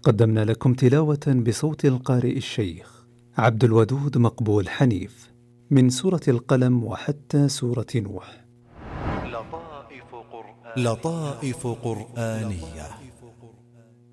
قدمنا لكم تلاوة بصوت القارئ الشيخ عبد الودود مقبول حنيف من سورة القلم وحتى سورة نوح. لطائف قرآنية.